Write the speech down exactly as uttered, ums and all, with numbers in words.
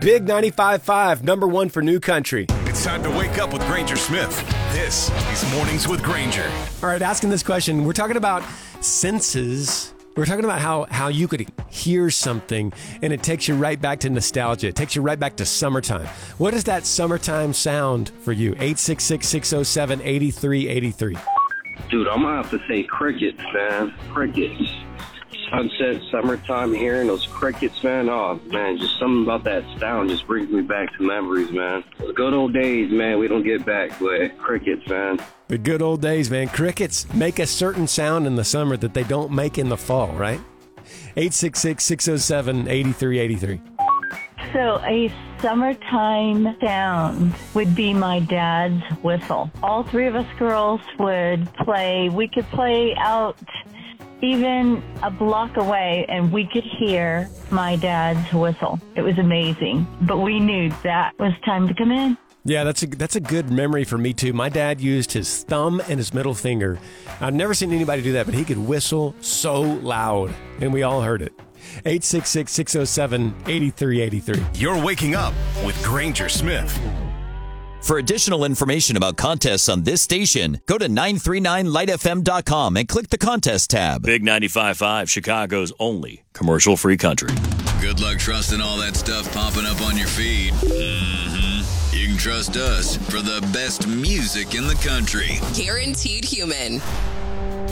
Big ninety-five point five, number one for New Country. It's time to wake up with Granger Smith. This is Mornings with Granger. All right, asking this question, we're talking about senses. We're talking about how, how you could hear something and it takes you right back to nostalgia. It takes you right back to summertime. What is that summertime sound for you? eight six six, six oh seven, eight three eight three. Dude, I'm going to have to say crickets, man. Crickets. Sunset, summertime, hearing those crickets, man. Oh, man, just something about that sound just brings me back to memories, man. The good old days, man, we don't get back, but crickets, man. The good old days, man. Crickets make a certain sound in the summer that they don't make in the fall, right? eight six six, six oh seven, eight three eight three. So a summertime sound would be my dad's whistle. All three of us girls would play. We could play out even a block away, and we could hear my dad's whistle. It was amazing. But we knew that was time to come in. Yeah, that's a that's a good memory for me, too. My dad used his thumb and his middle finger. I've never seen anybody do that, but he could whistle so loud, and we all heard it. eight six six, six oh seven, eight three eight three. You're waking up with Granger Smith. For additional information about contests on this station, go to nine three nine light f m dot com and click the contest tab. Big ninety-five point five, Chicago's only commercial-free country. Good luck trusting all that stuff popping up on your feed. Mm-hmm. You can trust us for the best music in the country. Guaranteed Human.